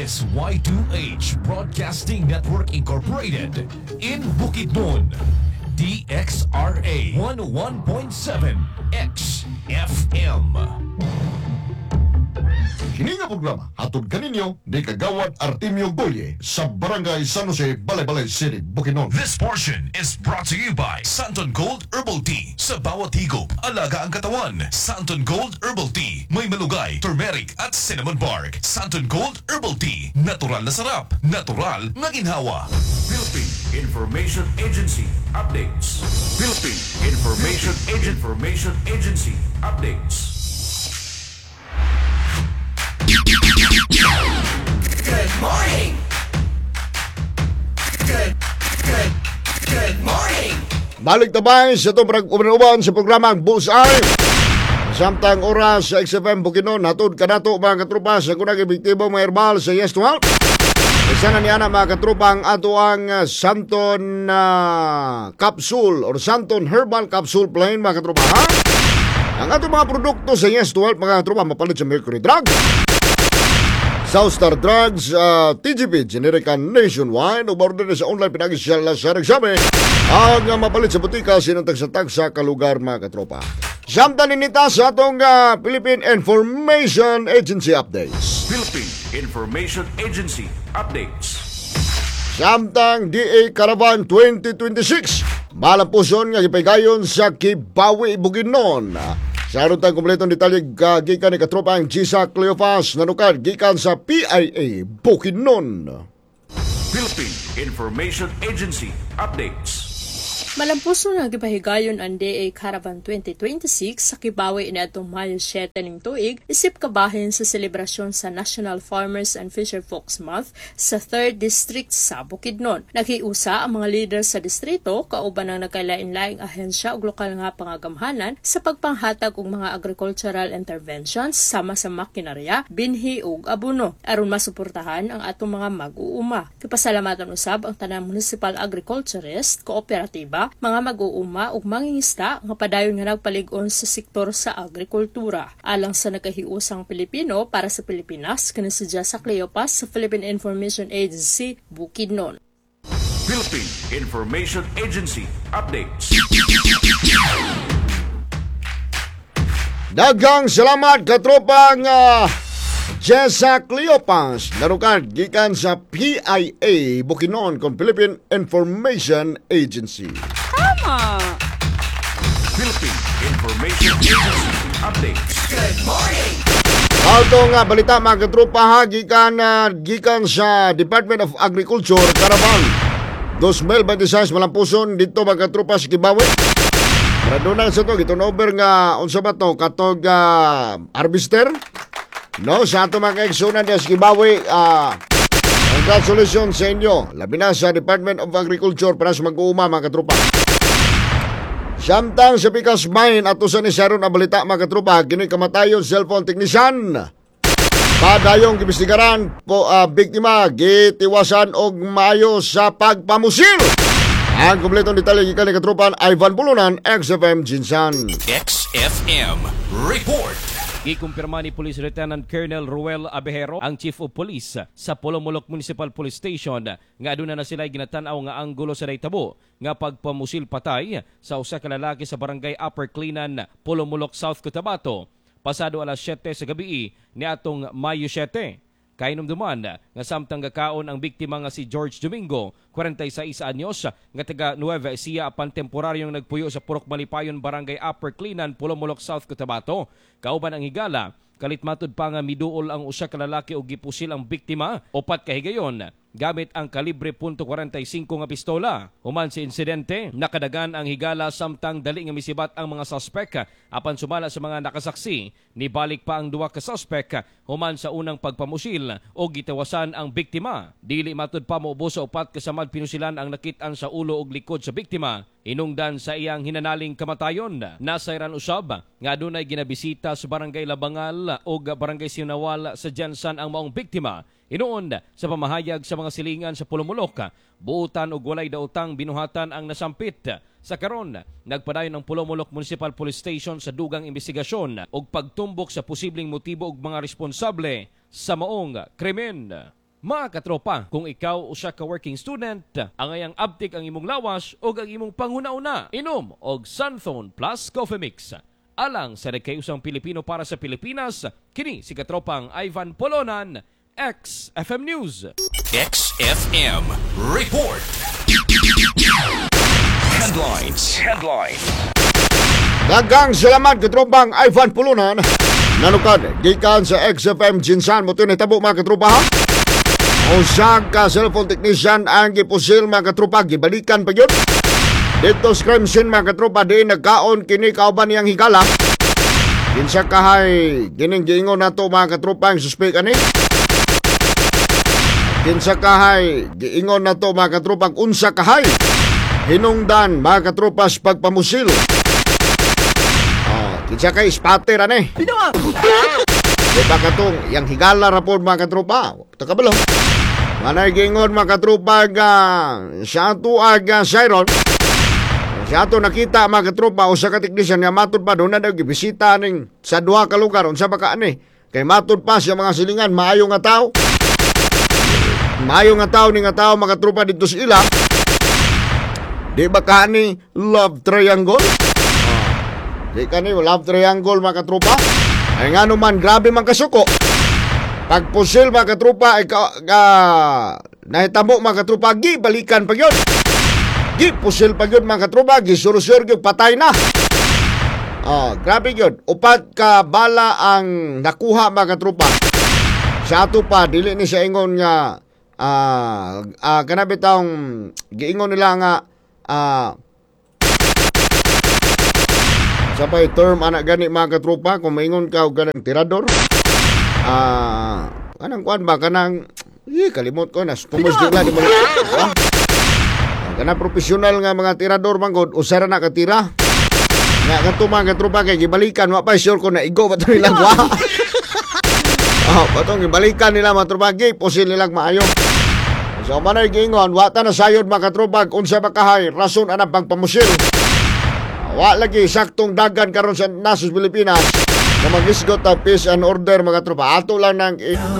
is Y2H Broadcasting Network Incorporated in Bukidnon. DXRA 101.7 XFM. Kini nga programa hatod kaninyo ni Kagawad Artemio Goye sa Barangay San Jose, Balay-Balay City, Bukidnon. This portion is brought to you by Santon Gold Herbal Tea. Sa bawat higop, alaga ang katawan. Santon Gold Herbal Tea. May malugay, turmeric at cinnamon bark. Santon Gold Herbal Tea. Natural na sarap. Natural na ginhawa. Philippine Information Agency updates. Philippine Information Agency updates. Good morning. Good morning. Balik tabay sa itong uban sa programang Bullseye. Samtang oras sa XFM Bukidnon, hatod kanato mga katrupa sa kunang ebektibo mga herbal sa Yes to Help. Isa na niya na mga katrupa ang ato ang Santon Capsule or Santon Herbal Capsule Plain mga katrupa. Ha? Ang ato mga produkto sa Yes to Help mga katrupa mapalit sa Mercury Drug, Southstar Drugs, TGP, generic nationwide, o order sa online pinag-isya sa nagsabi, ang mapalit sa butika, sinantag sa kalugar mga katropa. Samtang ninita sa atong Philippine Information Agency updates. Philippine Information Agency updates. Samtang DA Caravan 2026, malampuson nga gipahigayon sa Kibawi, Bukidnon. Sa aron tang kompletong detalye gikan ni katropa ang Gisa Cleophas nanukad gikan sa PIA Bukidnon. Philippine Information Agency updates. Malampuso nga gipahigayon ang DA Caravan 2026 sa Kibawi niadtong Mayo 7 ning tuig isip kabahin sa selebrasyon sa National Farmers and Fisherfolks Month sa 3rd District sa Bukidnon. Naghiusa ang mga leader sa distrito kauban ang nagkalain-laing ahensya ug lokal nga pangagamhanan sa pagpanghatag og mga agricultural interventions sama sa makinarya, binhi ug abono aron masuportahan ang atong mga mag-uuma. Kipasalamatan usab ang tanang municipal agriculturist, kooperatiba, mga mag-uuma ug mangingisda nga padayon nga nagpalig-on sa sektor sa agrikultura. Alang sa nakahiusang Pilipino para sa Pilipinas, kani si Jasa Cleopas sa Philippine Information Agency, Bukidnon. Philippine Information Agency updates. Daghang salamat katropang Jessa Cleopas narukad gikan sa PIA Bukidnon kon Philippine Information Agency. Tama! Philippine Information Agency updates. Good morning. Auto nga balita mga katropa ha gikan sa Department of Agriculture Caravan 2026 malampuson dito mga katropa sa Kibawi. Raduna sa to gitunover nga unsa ba to katog harvester. No, sa ato mga kaigsunan sa Kibawi, congratulations sa inyo. Labi na sa Department of Agriculture para sa mag-uuma mga katropa. Samtang sa Pikas Mine ato sa nisaron ang balita mga katropa, kini kamatayon cellphone technician. Padayong gibestigaran po biktima gitiwasan og maayo sa pagpamusil. Ang kompletong detalye gikan ni katropan Ivan Bulunan, XFM Jinsan. XFM Report. Gikumpirma ni Police Lieutenant Colonel Ruel Abejero, ang Chief of Police sa Polomolok Municipal Police Station, nga aduna na sila ginatanaw nga anggulo sa daytabo nga pagpamusil patay sa usa ka lalaki sa barangay Upper Clinan, Polomolok, South Cotabato, pasado alas 7 sa gabi ni atong Mayo 7. Kainumduman nga samtang gakaon ang biktima nga si George Domingo, 46 anyos, nga taga Nueva Ecija apan temporaryong nagpuyo sa Purok Malipayon, barangay Upper Clinan, Polomolok, South Cotabato. Kauban ang higala, kalit matud pa nga miduol ang usa ka lalaki og gipusil ang biktima, upat ka higayon gamit ang kalibre .45 nga pistola. Human sa insidente, nakadagan ang higala samtang dali nga misibat ang mga suspek apan sumala sa mga nakasaksi. Nibalik pa ang duwa ka suspek human sa unang pagpamusil o gitawasan ang biktima. Dili matud pa moubos sa upat kasamad pinusilan ang nakit-an sa ulo ug likod sa biktima. Inungdan sa iyang hinanaling kamatayon. Nasayran usab nga adunay ginabisita sa barangay Labangal o barangay Sinawal sa Jansan ang maong biktima. Inoon sa pamahayag sa mga silingan sa Polomolok, buutan og walay daotang binuhatan ang nasampit. Sa karon, nagpadayon ang Polomolok Municipal Police Station sa dugang investigasyon ug pagtumbok sa posibleng motibo ug mga responsable sa maong krimen. Mga katropa, kung ikaw usa ka working student, angayang abtik ang imong lawas o ang imong panghuna-una, inom og Sunthone Plus Coffee Mix. Alang sa nagkayusang Pilipino para sa Pilipinas, kini si katropang Ivan Polonan, XFM News. XFM Report. Headlines. Daghang salamat katropang Ivan Pulunan. Nanukad, gikan sa XFM Jinsan mo ito tabo mga katropa ha? Usa ka cellphone technician ang gipusil mga katropa, gibalikan pa yun. Dito sa crime scene mga katropa, di nagkaon kini kauban niyang higala. Kinsa kahay, kining giingon na to mga katropa ang suspect ani. Kinsa kahay, giingon na to mga katropa unsa kahay. Hinungdan mga katropa sa pagpamusil. Kinsa kay spatter ani. Di ba katong yang higala rapon mga katropa? Takabalo. Manay gingon mga katropa sa ato aga Siron. Sa ato nakita mga katropa usa ka teknisyan nga matud pa doon na gibisita ning sa duha ka lugar unsa ba ka ani? Kay matud pa sa mga silingan maayo nga tao. Maayo nga tao ni nga tao mga katropa dito sa ila. Di ba ka ni love triangle? Di ka ni love triangle mga katropa? Ay nga naman, grabe man kasuko. Pagpusil mga katropa, nahitamo mga katropa, balikan pa yun. Pusil pa yun mga katropa, gisurusur yun, patay na. Grabe yun. Upat ka bala ang nakuha mga katropa. Sa ato pa, dili ni sa ingon nga, kanabi taong, giingon nila nga, sabay term anak gani mga katropa kung maingon ka og ganang tirador. Kanang kuan ba kanang kalimot ko nas tumos di lang di mo. Kanang profesional nga mga tirador manggod usara na ka tira. Nga kanto mga katropa kay gibalikan wa pa sure ko na igo ba to nilang wa. Patong gibalikan nila mga tropa pusil nilang maayo. So manay gingon wa ta na sayod mga katropa unsa ba kahay rason ana pagpamusil. Wa lagi saktong dagan karon sa nasos Pilipinas na mag-isgot ang peace and order mga tropa. Ato lang nang